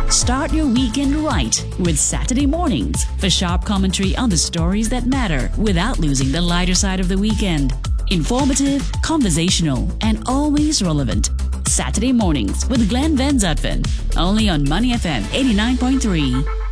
Start your weekend right with Saturday mornings for sharp commentary on the stories that matter without losing the lighter side of the weekend. Informative, conversational, and always relevant. Saturday mornings with Glenn Van Zutphen. Only on Money FM 89.3.